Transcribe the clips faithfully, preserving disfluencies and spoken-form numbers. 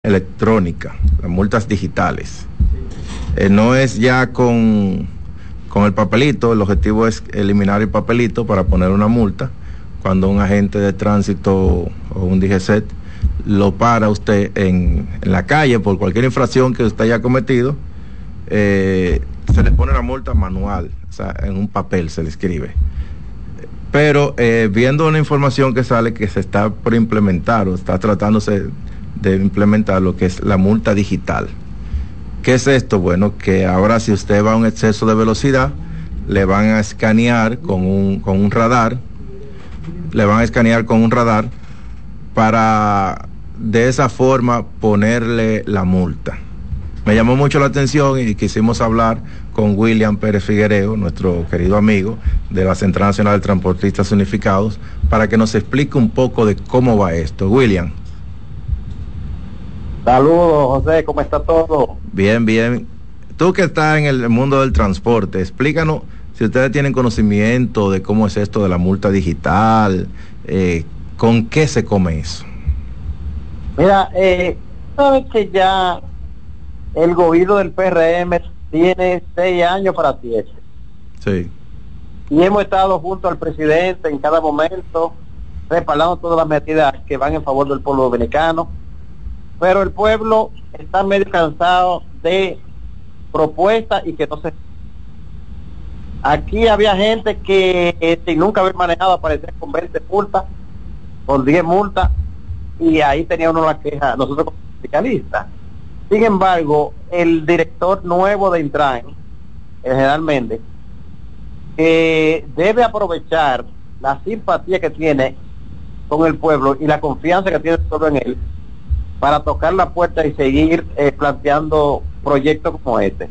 electrónica, las multas digitales. Eh, no es ya con, con el papelito, el objetivo es eliminar el papelito para poner una multa. Cuando un agente de tránsito o un D G C E T lo para usted en, en la calle por cualquier infracción que usted haya cometido, eh, se le pone la multa manual, o sea, en un papel se le escribe. Pero eh, viendo una información que sale que se está por implementar o está tratándose de implementar lo que es la multa digital. ¿Qué es esto? Bueno, que ahora si usted va a un exceso de velocidad, le van a escanear con un, con un radar, le van a escanear con un radar para de esa forma ponerle la multa. Me llamó mucho la atención y quisimos hablar con William Pérez Figuereo, nuestro querido amigo de la Central Nacional de Transportistas Unificados, para que nos explique un poco de cómo va esto. William. Saludos, José, ¿cómo está todo? Bien, bien. Tú que estás en el mundo del transporte, explícanos si ustedes tienen conocimiento de cómo es esto de la multa digital, eh, ¿con qué se come eso? Mira, eh, sabes que ya el gobierno del P R M tiene seis años para siete. Sí. Y hemos estado junto al presidente en cada momento, respaldando todas las medidas que van en favor del pueblo dominicano. Pero el pueblo está medio cansado de propuestas y que no se... Aquí había gente que eh, sin nunca haber manejado aparecía con veinte multas, con diez multas, y ahí tenía uno la queja, nosotros como sindicalistas. Sin embargo, el director nuevo de Intran, el general Méndez, que debe aprovechar la simpatía que tiene con el pueblo y la confianza que tiene el pueblo en él, para tocar la puerta y seguir eh, planteando proyectos como este.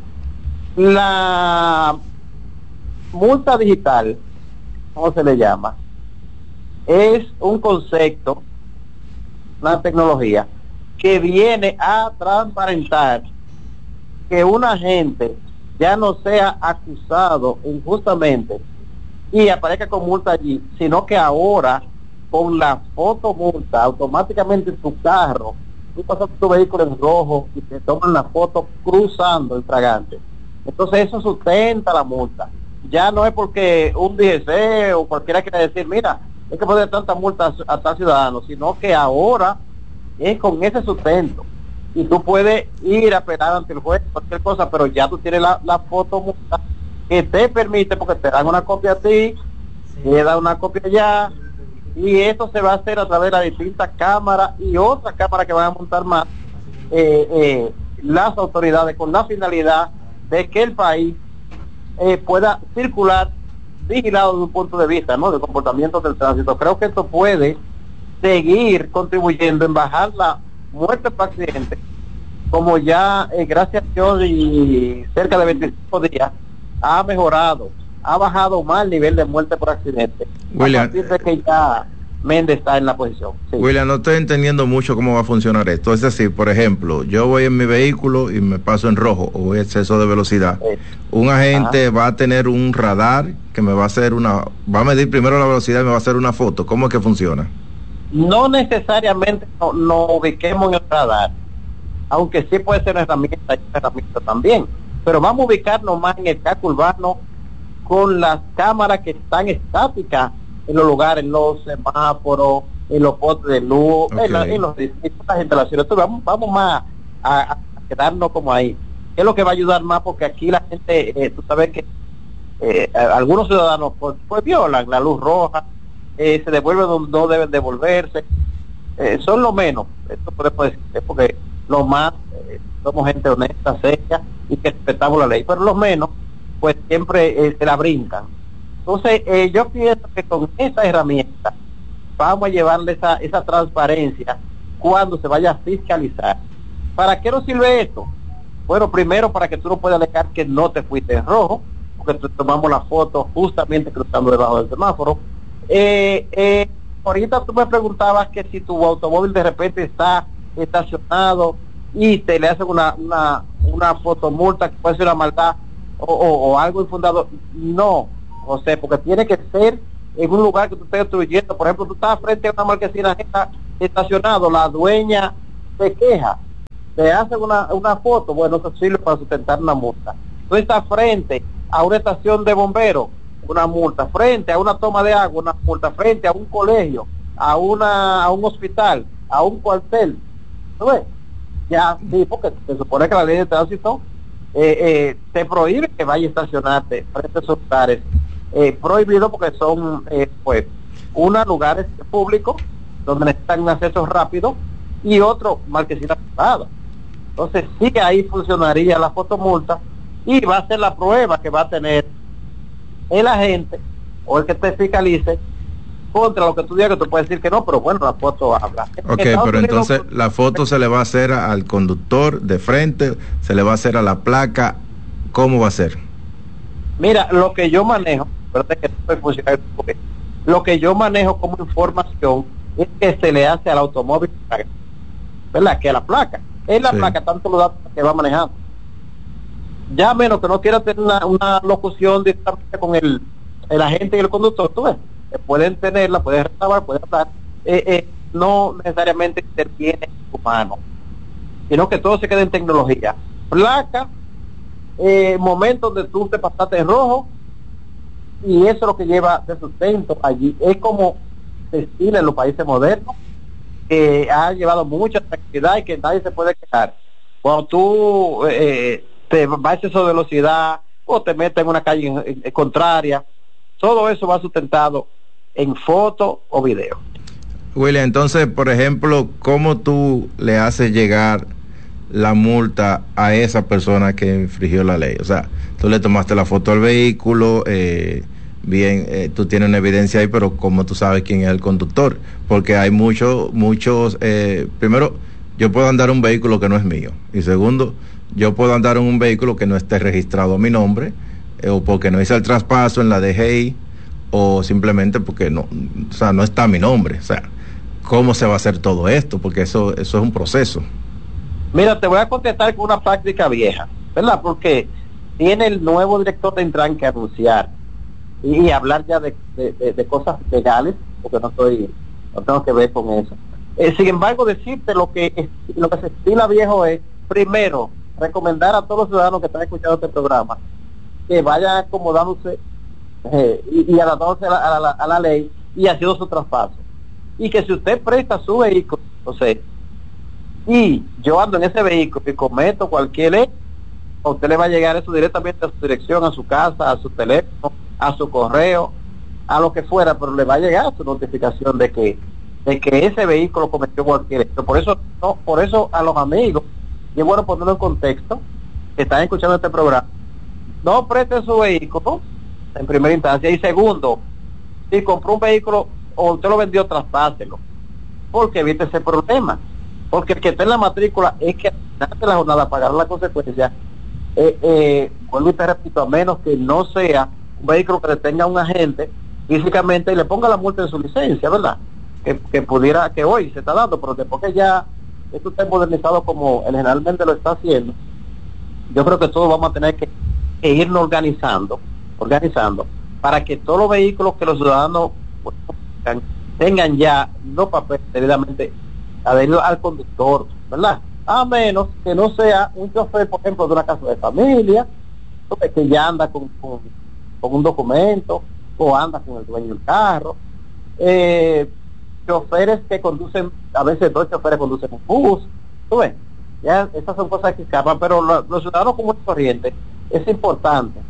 La multa digital, ¿cómo se le llama? Es un concepto, una tecnología que viene a transparentar que un agente ya no sea acusado injustamente y aparezca con multa allí, sino que ahora con la fotomulta automáticamente en tu carro, tú pasas tu vehículo en rojo y te toman la foto cruzando el fragante. Entonces eso sustenta la multa. Ya no es porque un D G C o cualquiera quiera decir, mira, es que poner tanta multa a, a tal ciudadano, sino que ahora es con ese sustento. Y tú puedes ir a apelar ante el juez, cualquier cosa, pero ya tú tienes la, la foto multa que te permite, porque te dan una copia a ti, sí, te dan una copia allá, y esto se va a hacer a través de las distintas cámaras y otras cámaras que van a montar más eh, eh, las autoridades, con la finalidad de que el país eh, pueda circular vigilado desde un punto de vista, ¿no?, de comportamiento del tránsito. Creo que esto puede seguir contribuyendo en bajar la muerte por accidente, como ya eh, gracias a Dios y cerca de veinticinco días ha mejorado, ha bajado más el nivel de muerte por accidente. William, a partir de que ya Méndez está en la posición. Sí. William, no estoy entendiendo mucho cómo va a funcionar esto. Es decir, por ejemplo, yo voy en mi vehículo y me paso en rojo o voy a exceso de velocidad. Sí. Un agente Ajá. va a tener un radar que me va a hacer una, va a medir primero la velocidad y me va a hacer una foto. ¿Cómo es que funciona? No necesariamente nos no ubiquemos en el radar, aunque sí puede ser una herramienta, una herramienta también. Pero vamos a ubicarnos más en el casco urbano con las cámaras que están estáticas en los lugares, en los semáforos, en los postes de luz, okay, en, la, en los distintas instalaciones. Entonces vamos, vamos más a, a quedarnos como ahí. ¿Qué es lo que va a ayudar más? Porque aquí la gente, eh, tú sabes que eh, algunos ciudadanos pues, pues violan la luz roja, eh, se devuelven donde no deben devolverse. Eh, son lo menos, esto podemos decir, porque lo más, eh, somos gente honesta, seria y que respetamos la ley, pero los menos pues siempre eh, se la brincan. Entonces eh, yo pienso que con esa herramienta vamos a llevarle esa, esa transparencia cuando se vaya a fiscalizar. ¿Para qué nos sirve esto? Bueno, primero para que tú no puedas alegar que no te fuiste en rojo, porque te tomamos la foto justamente cruzando debajo del semáforo. Eh, eh, ahorita tú me preguntabas que si tu automóvil de repente está estacionado y te le hacen una, una, una fotomulta que puede ser una maldad o, o, o algo infundado. No, José, porque tiene que ser en un lugar que tú estés destruyendo. Por ejemplo, tú estás frente a una marquesina estacionado, la dueña se queja te hacen una, una foto, bueno, eso sirve para sustentar una multa. Tú estás frente a una estación de bomberos, una multa, frente a una toma de agua, una multa, frente a un colegio, a una a un hospital, a un cuartel. ¿No ves? Ya, sí, porque se supone que la ley de tránsito eh, eh, te prohíbe que vaya a estacionarte frente a esos lugares, eh, prohibido porque son, eh, pues, unos lugares públicos donde necesitan un acceso rápido y otro marquesina privada. Entonces sí que ahí funcionaría la fotomulta y va a ser la prueba que va a tener el agente o el que te fiscalice contra lo que tú digas, que tú puedes decir que no, pero bueno, la foto habla. Ok, pero entonces la foto se le va a hacer al conductor de frente, se le va a hacer a la placa, ¿cómo va a ser? Mira, lo que yo manejo, verdad que no soy funcionario, lo que yo manejo como información es que se le hace al automóvil, ¿verdad? Que a la placa, es la sí. placa, tanto los datos que va manejando. Ya menos que no quiera tener una, una locución directamente con el, el agente y el conductor, tú ves, pueden tenerla, pueden recabar, pueden hablar, eh, eh, no necesariamente interviene humano, sino que todo se queda en tecnología. Placa, eh, momento donde tú te pasaste en rojo, y eso es lo que lleva de sustento allí. Es como se estila en los países modernos, que ha llevado mucha tranquilidad y que nadie se puede quejar. Cuando tú eh, te vas a exceso de velocidad o te metes en una calle en, en, en contraria, todo eso va sustentado en foto o video. William, entonces, por ejemplo, ¿cómo tú le haces llegar la multa a esa persona que infringió la ley? O sea, tú le tomaste la foto al vehículo, eh, bien, eh, tú tienes una evidencia ahí, pero ¿cómo tú sabes quién es el conductor? Porque hay muchos, muchos, eh, primero, yo puedo andar un vehículo que no es mío, y segundo, yo puedo andar en un vehículo que no esté registrado a mi nombre, eh, o porque no hice el traspaso en la D G I, o simplemente porque no, o sea, no está mi nombre. O sea, ¿cómo se va a hacer todo esto? Porque eso, eso es un proceso. Mira, te voy a contestar con una práctica vieja, ¿verdad? Porque tiene el nuevo director de Intran que anunciar y, y hablar ya de, de, de, de cosas legales, porque no estoy, no tengo que ver con eso. Eh, sin embargo, decirte lo que es, lo que se estila viejo es, primero, recomendar a todos los ciudadanos que están escuchando este programa que vayan acomodándose eh, y, y adaptándose a la, a, la, a la ley y haciendo su traspaso. Y que si usted presta su vehículo, entonces, y yo ando en ese vehículo y cometo cualquier hecho, a usted le va a llegar eso directamente a su dirección, a su casa, a su teléfono, a su correo, a lo que fuera, pero le va a llegar su notificación de que de que ese vehículo cometió cualquier hecho. Por eso, no, por eso a los amigos, y es bueno ponerlo en contexto, que están escuchando este programa, no preste su vehículo en primera instancia, y segundo, si compró un vehículo o usted lo vendió, traspáselo, porque evite ese problema, porque el que está en la matrícula es que al final de la jornada pagará la consecuencia. eh, eh, vuelvo y te repito, a menos que no sea un vehículo que detenga a un agente físicamente y le ponga la multa en su licencia, ¿verdad? Que, que pudiera, que hoy se está dando, pero después que ya esto está modernizado como el generalmente lo está haciendo, yo creo que todos vamos a tener que, que irnos organizando, organizando, para que todos los vehículos que los ciudadanos pues, tengan ya no papeles debidamente adheridos al conductor, ¿verdad? A menos que no sea un chofer, por ejemplo, de una casa de familia, que ya anda con, con, con un documento, o anda con el dueño del carro, eh, choferes que conducen, a veces dos choferes conducen un bus, ¿tú ves? Ya esas son cosas que escapan, pero lo, los ciudadanos comunes y corrientes es importante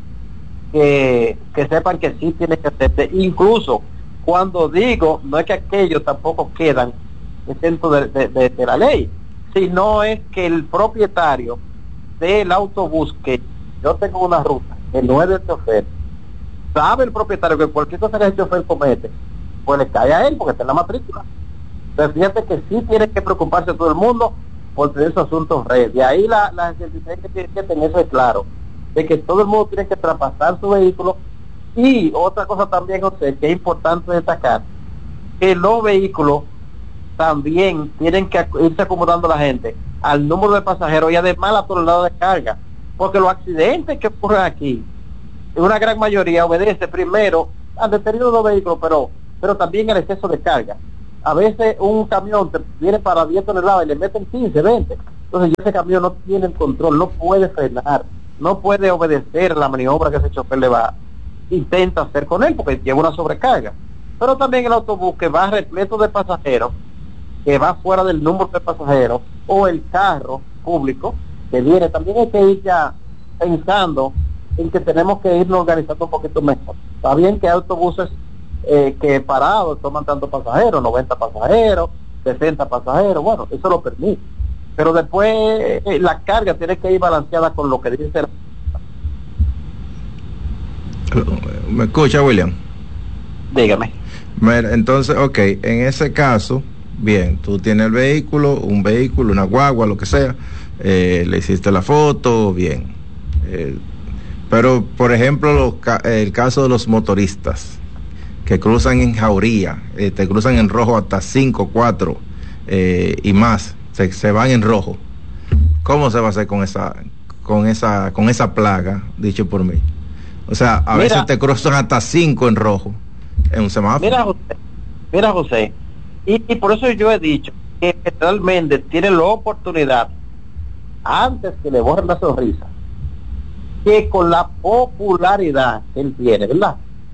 que, que sepan que sí tienen que hacerse. Incluso cuando digo, no es que aquellos tampoco quedan dentro de, de, de, de la ley, sino es que el propietario del autobús, que yo tengo una ruta que no es del chofer, sabe el propietario que cualquier cosa que el chofer comete, pues le cae a él porque está en la matrícula. Entonces fíjate que sí tiene que preocuparse todo el mundo por tener esos asuntos redes. Y ahí la, la que tiene que tener eso es claro, de que todo el mundo tiene que traspasar su vehículo. Y otra cosa también, José, que es importante destacar, que los vehículos también tienen que irse acomodando la gente al número de pasajeros y además la tonelada de carga, porque los accidentes que ocurren aquí, en una gran mayoría obedece primero al deterioro de los vehículos, pero pero también el exceso de carga. A veces un camión te viene para diez toneladas y le meten quince, veinte. Entonces ese camión no tiene el control, no puede frenar, no puede obedecer la maniobra que ese chofer le va, intenta hacer con él, porque lleva una sobrecarga. Pero también el autobús que va repleto de pasajeros, que va fuera del número de pasajeros, o el carro público que viene, también hay que ir ya pensando en que tenemos que irnos organizando un poquito mejor. Está bien que hay autobuses eh, que parados toman tantos pasajeros, noventa pasajeros, sesenta pasajeros, bueno, eso lo permite. Pero después eh, la carga tiene que ir balanceada con lo que dice. ¿Me escucha, William? Dígame. Entonces, ok, en ese caso, bien, tú tienes el vehículo, un vehículo, una guagua, lo que sea, eh, le hiciste la foto, bien. Eh, pero, por ejemplo, los, el caso de los motoristas que cruzan en jauría, eh, te cruzan en rojo hasta cinco, cuatro eh, y más, se, se van en rojo. ¿Cómo se va a hacer con esa, con esa, con esa plaga, dicho por mí? O sea, a mira, veces te cruzan hasta cinco en rojo en un semáforo. Mira, José, mira, José, y, y por eso yo he dicho que realmente tiene la oportunidad, antes que le borren la sonrisa, que con la popularidad que él tiene, ¿verdad?,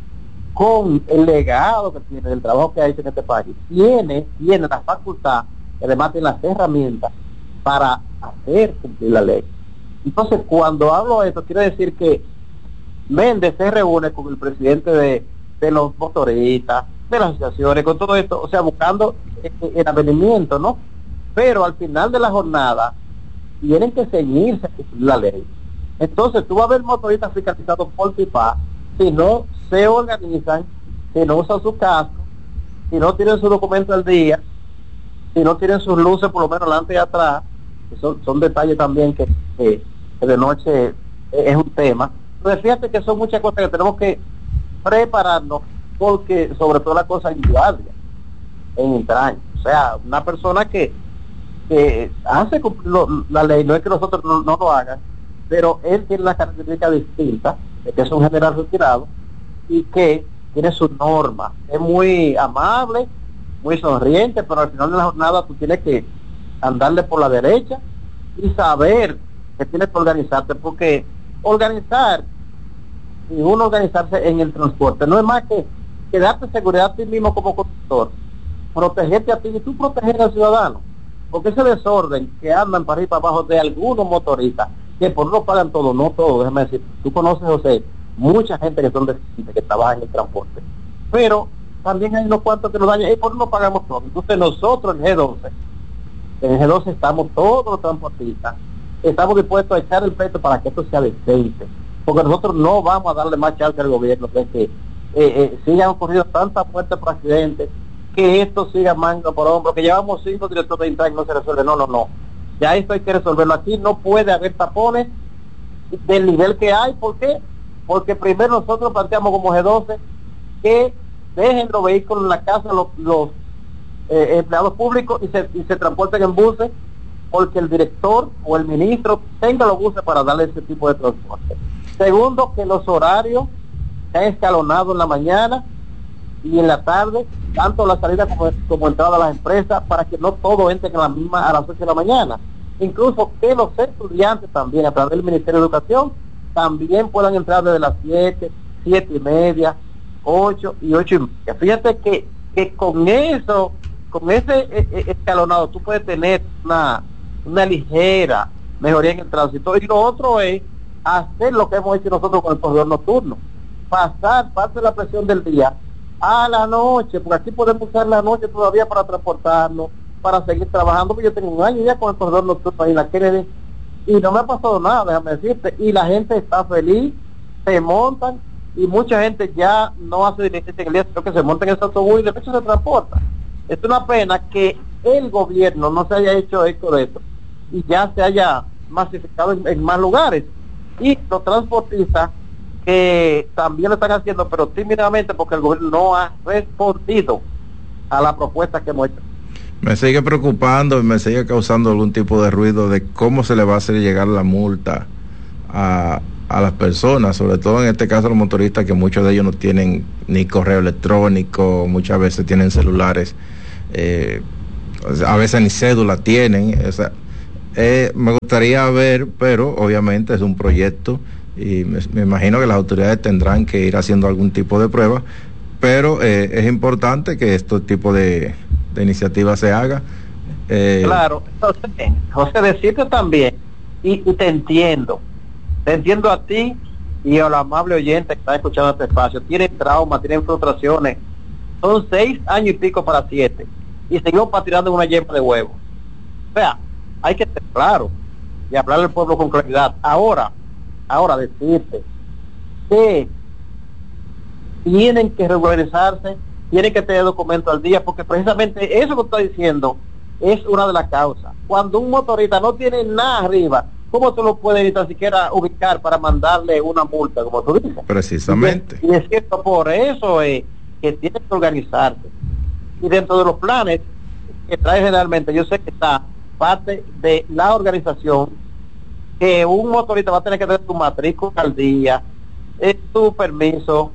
con el legado que tiene, del trabajo que ha hecho en este país, tiene, tiene la facultad, además tiene las herramientas para hacer cumplir la ley. Entonces, cuando hablo de esto, quiero decir que Méndez se reúne con el presidente de, de los motoristas, de las asociaciones, con todo esto, o sea, buscando el avenimiento, ¿no? Pero al final de la jornada tienen que ceñirse a cumplir la ley. Entonces tú vas a ver motoristas fiscalizados por pipa, si no se organizan, si no usan su casco, si no tienen su documento al día, si no tienen sus luces por lo menos delante y atrás, que son, son detalles también que, que, que de noche es un tema. Entonces fíjate que son muchas cosas que tenemos que prepararnos, porque sobre todo la cosa en guardia, en entraña. O sea, una persona que, que hace cumplir lo, la ley, no es que nosotros no, no lo hagan, pero él tiene una característica distinta, de que es un general retirado y que tiene su norma, es muy amable, muy sonriente, pero al final de la jornada tú tienes que andarle por la derecha y saber que tienes que organizarte, porque organizar y uno organizarse en el transporte no es más que, que darte seguridad a ti mismo como conductor, protegerte a ti y tú proteger al ciudadano, porque ese desorden que andan para arriba y para abajo de algunos motoristas, que por no pagan todo, no todo, déjame decir, tú conoces, José, mucha gente que son decentes, que trabajan en el transporte, pero también hay unos cuantos que nos dañan, y por no pagamos todo. Entonces nosotros en G doce, en G doce estamos todos los transportistas, estamos dispuestos a echar el pecho para que esto sea decente, porque nosotros no vamos a darle más chance al gobierno de que eh, eh, sigan ocurriendo tantas muertes por accidentes, que esto siga manga por hombro, que llevamos cinco directores de Intran y no se resuelve. No, no, no. Ya esto hay que resolverlo. Aquí no puede haber tapones del nivel que hay. ¿Por qué? Porque primero nosotros planteamos como G doce que dejen los vehículos en la casa los, los eh, empleados públicos y se, y se transporten en buses, porque el director o el ministro tenga los buses para darle ese tipo de transporte. Segundo, que los horarios sean escalonados en la mañana y en la tarde, tanto la salida como, como entrada a las empresas, para que no todo entre en la misma a las ocho de la mañana. Incluso que los estudiantes también, a través del Ministerio de Educación, también puedan entrar desde las siete, siete y media, ocho y ocho y media. Fíjate que, que con eso, con ese eh, escalonado, tú puedes tener una, una ligera mejoría en el tránsito. Y lo otro es hacer lo que hemos hecho nosotros con el corredor nocturno, pasar parte de la presión del día a la noche, porque aquí podemos usar la noche todavía para transportarnos, para seguir trabajando, porque yo tengo un año ya con el corredor nocturno ahí en la Kennedy y no me ha pasado nada, déjame decirte, y la gente está feliz, se montan, y mucha gente ya no hace diligencia en el día, sino que se monta en ese autobús y de hecho se transporta. Es una pena que el gobierno no se haya hecho esto de esto y ya se haya masificado en, en más lugares, y los transportistas que también lo están haciendo, pero tímidamente, porque el gobierno no ha respondido a la propuesta que hemos hecho. Me sigue preocupando y me sigue causando algún tipo de ruido de cómo se le va a hacer llegar la multa a, a las personas, sobre todo en este caso los motoristas, que muchos de ellos no tienen ni correo electrónico, muchas veces tienen celulares, eh, a veces ni cédula tienen. O sea, Eh, me gustaría ver, pero obviamente es un proyecto y me, me imagino que las autoridades tendrán que ir haciendo algún tipo de prueba, pero eh, es importante que este tipo de, de iniciativas se haga. Eh, claro, entonces, José, decirte también, y, y te entiendo, te entiendo a ti y a los amables oyentes que están escuchando este espacio, tienen traumas, tienen frustraciones, son seis años y pico para siete, y seguimos patinando en una yema de huevos. O sea, hay que ser claro y hablarle al pueblo con claridad. Ahora, ahora decirte que tienen que regularizarse, tienen que tener documentos al día, porque precisamente eso que está diciendo es una de las causas. Cuando un motorista no tiene nada arriba, ¿cómo tú lo puedes ni tan siquiera ubicar para mandarle una multa, como tú dices? Precisamente. Y es, y es cierto, por eso es que tienen que organizarse. Y dentro de los planes que trae generalmente, yo sé que está parte de la organización, que un motorista va a tener que tener su matrícula al día, eh, su permiso,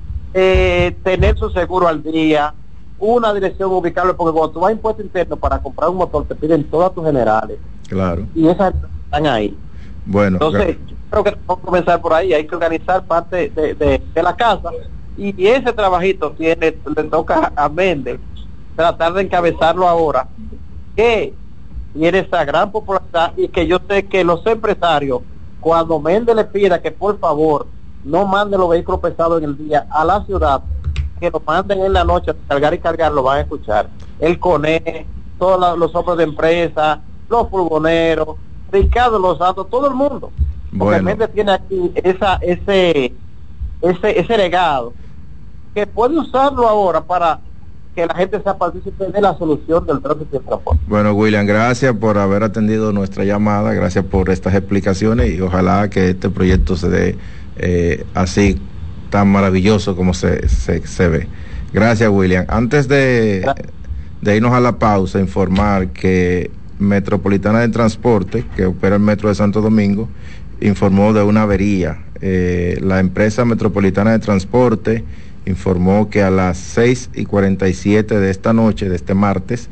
eh, tener su seguro al día, una dirección ubicable, porque cuando tú vas a impuesto interno para comprar un motor te piden todas tus generales. Claro. Y esas están ahí. Bueno. Entonces, yo creo que vamos a comenzar por ahí, hay que organizar parte de, de, de la casa, y, y ese trabajito tiene, le toca a Méndez tratar de encabezarlo ahora, que tiene esa gran popularidad, y que yo sé que los empresarios, cuando Méndez le pida que por favor no manden los vehículos pesados en el día a la ciudad, que lo manden en la noche a cargar y cargar, lo van a escuchar. El CONE, todos los hombres de empresa, los furgoneros, Ricardo Los Santos, todo el mundo. Porque bueno, Méndez tiene aquí esa, ese, ese, ese legado, que puede usarlo ahora para que la gente sea partícipe de la solución del tránsito y el transporte. Bueno, William, gracias por haber atendido nuestra llamada, gracias por estas explicaciones, y ojalá que este proyecto se dé eh, así tan maravilloso como se, se, se ve. Gracias, William. Antes de, de irnos a la pausa, informar que Metropolitana de Transporte, que opera el Metro de Santo Domingo, informó de una avería. Eh, la empresa Metropolitana de Transporte informó que a las seis y cuarenta y siete de esta noche, de este martes,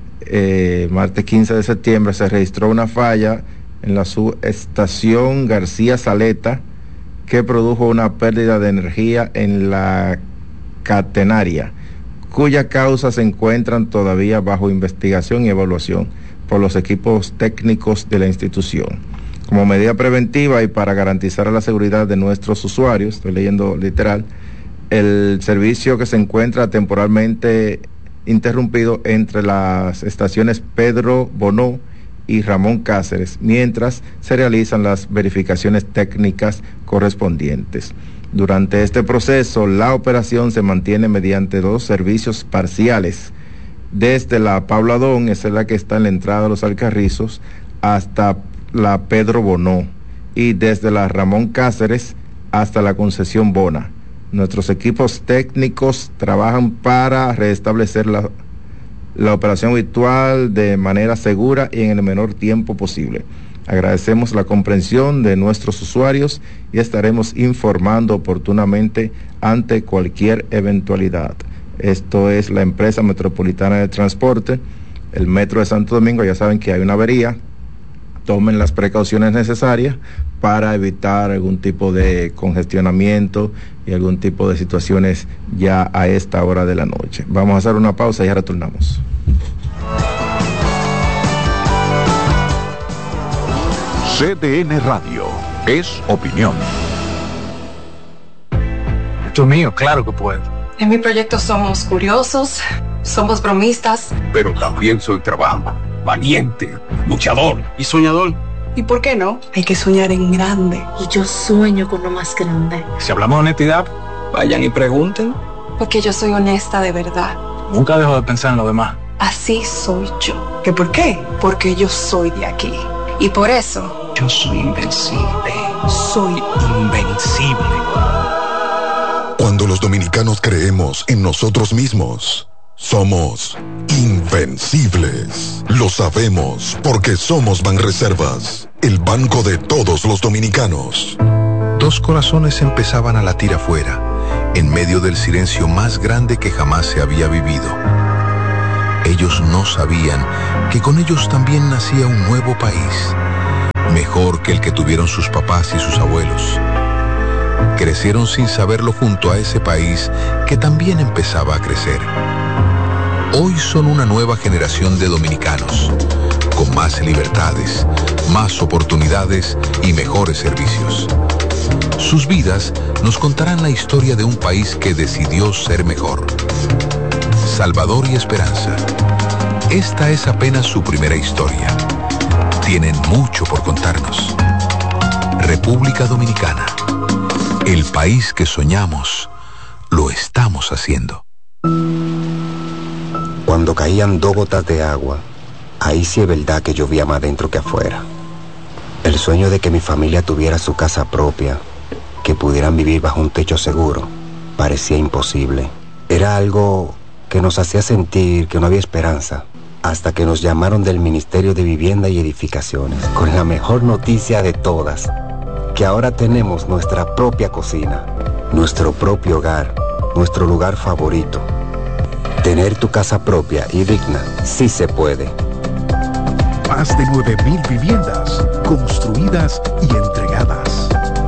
eh, martes quince de septiembre, se registró una falla en la subestación García Saleta, que produjo una pérdida de energía en la catenaria, cuya causa se encuentran todavía bajo investigación y evaluación por los equipos técnicos de la institución. Como medida preventiva y para garantizar la seguridad de nuestros usuarios, estoy leyendo literal, el servicio que se encuentra temporalmente interrumpido entre las estaciones Pedro Bonó y Ramón Cáceres, mientras se realizan las verificaciones técnicas correspondientes. Durante este proceso, la operación se mantiene mediante dos servicios parciales, desde la Pablo Adón, esa es la que está en la entrada de los Alcarrizos, hasta la Pedro Bonó, y desde la Ramón Cáceres hasta la concesión Bona. Nuestros equipos técnicos trabajan para restablecer la, la operación virtual de manera segura y en el menor tiempo posible. Agradecemos la comprensión de nuestros usuarios y estaremos informando oportunamente ante cualquier eventualidad. Esto es la empresa Metropolitana de Transporte, el Metro de Santo Domingo. Ya saben que hay una avería, tomen las precauciones necesarias para evitar algún tipo de congestionamiento y algún tipo de situaciones ya a esta hora de la noche. Vamos a hacer una pausa y ya retornamos. C D N Radio es opinión. Tú mío, claro que puedo. En mi proyecto somos curiosos, somos bromistas. Pero también soy trabajo, valiente, luchador y soñador. ¿Y por qué no? Hay que soñar en grande. Y yo sueño con lo más grande. Si hablamos de honestidad, vayan y pregunten. Porque yo soy honesta de verdad. Nunca dejo de pensar en lo demás. Así soy yo. ¿Qué por qué? Porque yo soy de aquí. Y por eso... yo soy invencible. Soy invencible. Cuando los dominicanos creemos en nosotros mismos, somos invencibles. Lo sabemos porque somos Banreservas, el banco de todos los dominicanos. Dos corazones empezaban a latir afuera, en medio del silencio más grande que jamás se había vivido. Ellos no sabían que con ellos también nacía un nuevo país, mejor que el que tuvieron sus papás y sus abuelos. Crecieron sin saberlo junto a ese país que también empezaba a crecer. Hoy son una nueva generación de dominicanos, con más libertades, más oportunidades y mejores servicios. Sus vidas nos contarán la historia de un país que decidió ser mejor. Salvador y Esperanza. Esta es apenas su primera historia. Tienen mucho por contarnos. República Dominicana. El país que soñamos, lo estamos haciendo. Cuando caían dos gotas de agua, ahí sí es verdad que llovía más dentro que afuera. El sueño de que mi familia tuviera su casa propia, que pudieran vivir bajo un techo seguro, parecía imposible. Era algo que nos hacía sentir que no había esperanza, hasta que nos llamaron del Ministerio de Vivienda y Edificaciones, con la mejor noticia de todas, que ahora tenemos nuestra propia cocina, nuestro propio hogar, nuestro lugar favorito. Tener tu casa propia y digna, sí se puede. Más de nueve mil viviendas construidas y entregadas.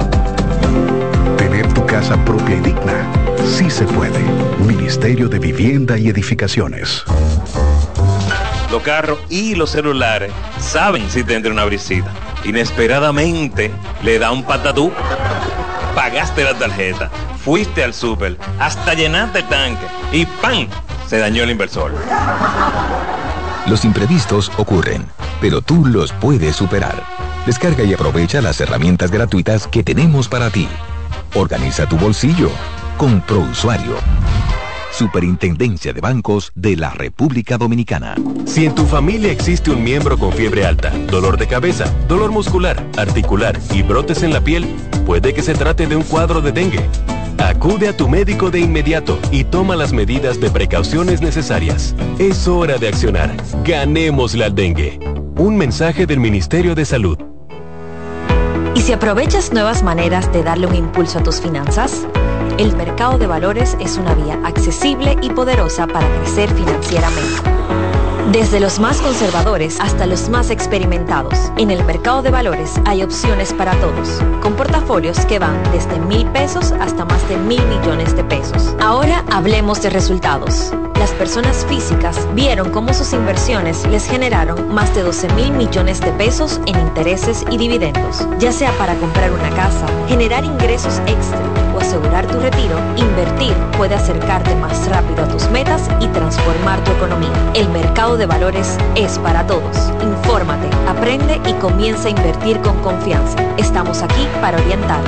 Tener tu casa propia y digna, sí se puede. Ministerio de Vivienda y Edificaciones. Los carros y los celulares saben si te entra una brisita. Inesperadamente le da un patatú. Pagaste la tarjeta, fuiste al súper, hasta llenaste el tanque y ¡pam! Se dañó el inversor. Los imprevistos ocurren, pero tú los puedes superar. Descarga y aprovecha las herramientas gratuitas que tenemos para ti. Organiza tu bolsillo con ProUsuario. Superintendencia de Bancos de la República Dominicana. Si en tu familia existe un miembro con fiebre alta, dolor de cabeza, dolor muscular, articular y brotes en la piel, puede que se trate de un cuadro de dengue. Acude a tu médico de inmediato y toma las medidas de precauciones necesarias. Es hora de accionar. Ganémosle al dengue. Un mensaje del Ministerio de Salud. ¿Y si aprovechas nuevas maneras de darle un impulso a tus finanzas? El mercado de valores es una vía accesible y poderosa para crecer financieramente. Desde los más conservadores hasta los más experimentados, en el mercado de valores hay opciones para todos, con portafolios que van desde mil pesos hasta más de mil millones de pesos. Ahora hablemos de resultados. Las personas físicas vieron cómo sus inversiones les generaron más de doce mil millones de pesos en intereses y dividendos. Ya sea para comprar una casa, generar ingresos extra o asegurar tu retiro, invertir puede acercarte más rápido a tus metas y transformar tu economía. El mercado de valores es para todos. Infórmate, aprende y comienza a invertir con confianza. Estamos aquí para orientarte.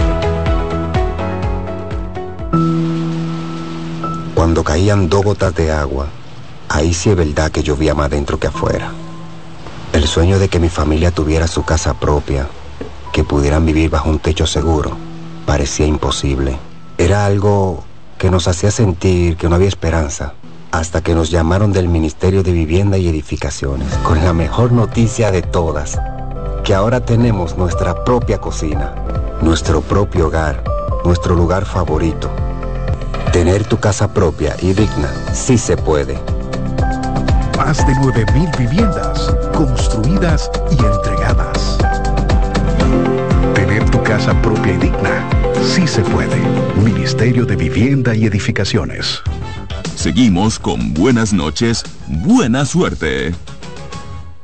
Cuando caían dos gotas de agua, ahí sí es verdad que llovía más dentro que afuera. El sueño de que mi familia tuviera su casa propia, que pudieran vivir bajo un techo seguro, parecía imposible. Era algo que nos hacía sentir que no había esperanza, hasta que nos llamaron del Ministerio de Vivienda y Edificaciones, con la mejor noticia de todas, que ahora tenemos nuestra propia cocina, nuestro propio hogar, nuestro lugar favorito. Tener tu casa propia y digna, sí se puede. Más de nueve mil viviendas construidas y entregadas. Tener tu casa propia y digna, sí se puede. Ministerio de Vivienda y Edificaciones. Seguimos con Buenas noches, buena suerte.